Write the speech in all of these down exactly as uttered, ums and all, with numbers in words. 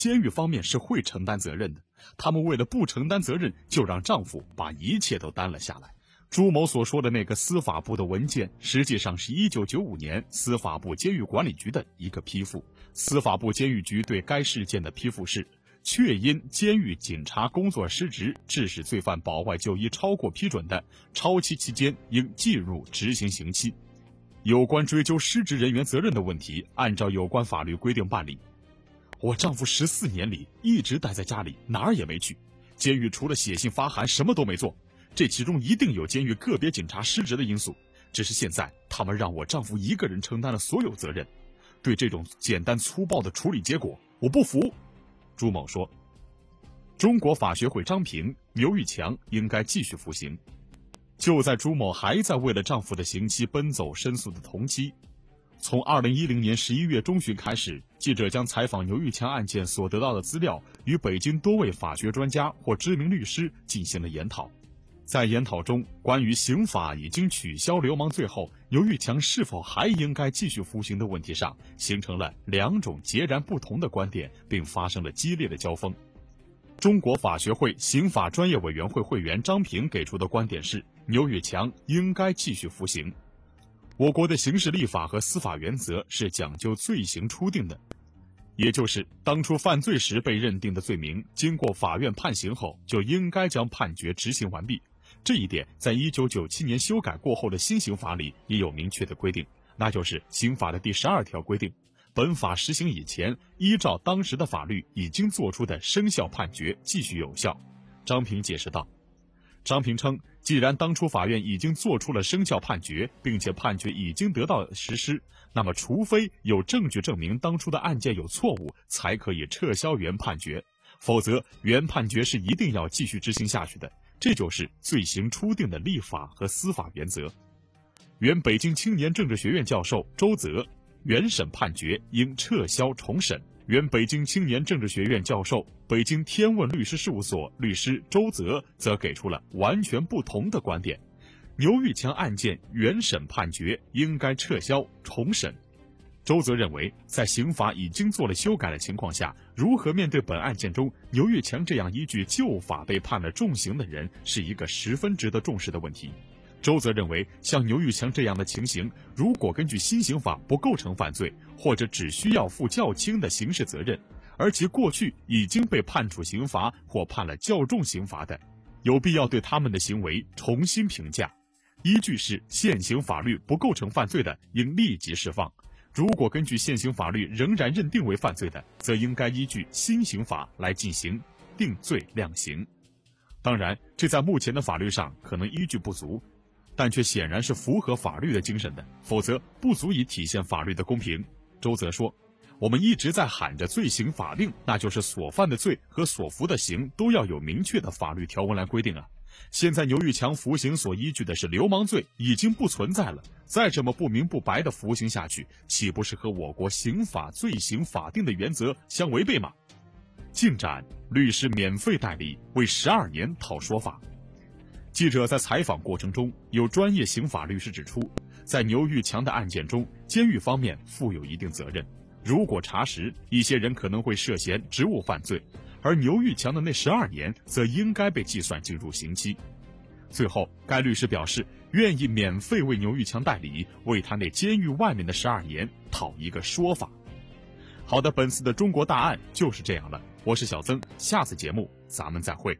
监狱方面是会承担责任的，他们为了不承担责任，就让丈夫把一切都担了下来。朱某所说的那个司法部的文件，实际上是一九九五年司法部监狱管理局的一个批复。司法部监狱局对该事件的批复是：确因监狱警察工作失职，致使罪犯保外就医超过批准的，超期期间应计入执行刑期。有关追究失职人员责任的问题，按照有关法律规定办理。我丈夫十四年里一直待在家里，哪儿也没去，监狱除了写信发函什么都没做。这其中一定有监狱个别警察失职的因素，只是现在他们让我丈夫一个人承担了所有责任。对这种简单粗暴的处理结果，我不服。朱某说，中国法学会张平、牛玉强应该继续服刑。就在朱某还在为了丈夫的刑期奔走申诉的同期，从二零一零年十一月中旬开始，记者将采访牛玉强案件所得到的资料与北京多位法学专家或知名律师进行了研讨。在研讨中，关于刑法已经取消流氓罪后，牛玉强是否还应该继续服刑的问题上，形成了两种截然不同的观点，并发生了激烈的交锋。中国法学会刑法专业委员会会员张平给出的观点是，牛玉强应该继续服刑。我国的刑事立法和司法原则是讲究罪行初定的，也就是当初犯罪时被认定的罪名，经过法院判刑后，就应该将判决执行完毕。这一点在一九九七年修改过后的新刑法里也有明确的规定，那就是刑法的第十二条规定，本法实行以前，依照当时的法律已经作出的生效判决继续有效。张平解释道。张平称，既然当初法院已经作出了生效判决，并且判决已经得到实施，那么除非有证据证明当初的案件有错误，才可以撤销原判决，否则原判决是一定要继续执行下去的。这就是罪行初定的立法和司法原则。原北京青年政治学院教授周泽，原审判决应撤销重审。原北京青年政治学院教授、北京天问律师事务所律师周泽则给出了完全不同的观点。牛玉强案件原审判决应该撤销重审。周泽认为，在刑法已经做了修改的情况下，如何面对本案件中牛玉强这样依据旧法被判了重刑的人，是一个十分值得重视的问题。周泽认为，像牛玉强这样的情形，如果根据新刑法不构成犯罪，或者只需要负较轻的刑事责任，而其过去已经被判处刑罚或判了较重刑罚的，有必要对他们的行为重新评价。依据是现行法律不构成犯罪的，应立即释放。如果根据现行法律仍然认定为犯罪的，则应该依据新刑法来进行定罪量刑。当然，这在目前的法律上可能依据不足，但却显然是符合法律的精神的，否则不足以体现法律的公平。周泽说，我们一直在喊着罪行法定，那就是所犯的罪和所服的刑都要有明确的法律条文来规定啊。现在牛玉强服刑所依据的是流氓罪，已经不存在了，再这么不明不白的服刑下去，岂不是和我国刑法罪行法定的原则相违背吗？进展，律师免费代理，为十二年讨说法。记者在采访过程中，有专业刑法律师指出，在牛玉强的案件中，监狱方面负有一定责任。如果查实，一些人可能会涉嫌职务犯罪，而牛玉强的那十二年则应该被计算进入刑期。最后，该律师表示愿意免费为牛玉强代理，为他那监狱外面的十二年讨一个说法。好的，本次的中国大案就是这样了。我是小曾，下次节目咱们再会。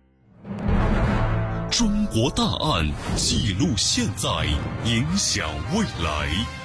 中国大案记录现在，影响未来。